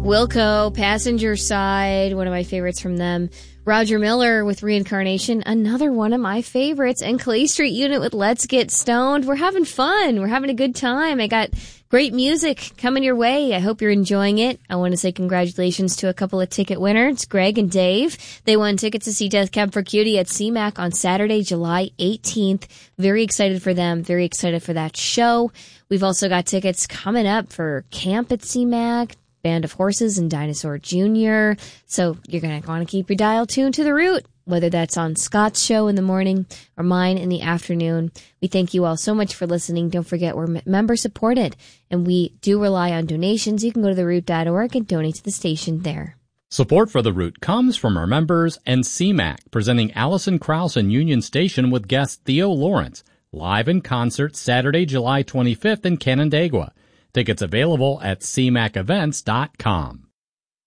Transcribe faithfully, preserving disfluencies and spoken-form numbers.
Wilco, Passenger Side, one of my favorites from them. Roger Miller with Reincarnation, another one of my favorites. And Clay Street Unit with Let's Get Stoned. We're having fun. We're having a good time. I got great music coming your way. I hope you're enjoying it. I want to say congratulations to a couple of ticket winners, Greg and Dave. They won tickets to see Death Cab for Cutie at C MAC on Saturday, July eighteenth. Very excited for them. Very excited for that show. We've also got tickets coming up for Camp at C MAC, Band of Horses and Dinosaur Junior So you're going to want to keep your dial tuned to the Root, whether that's on Scott's show in the morning or mine in the afternoon. We thank you all so much for listening. Don't forget, we're member supported, and we do rely on donations. You can go to the root dot org and donate to the station there. Support for The Root comes from our members and C MAC, presenting Alison Krauss in Union Station with guest Theo Lawrence, live in concert Saturday, July twenty-fifth in Canandaigua. Tickets available at c mac events dot com.